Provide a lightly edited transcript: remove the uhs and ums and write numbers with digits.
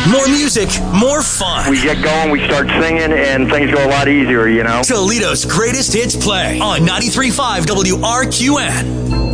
More music, more fun. We get going, we start singing, and things go a lot easier, you know? Toledo's greatest hits play on 93.5 WRQN.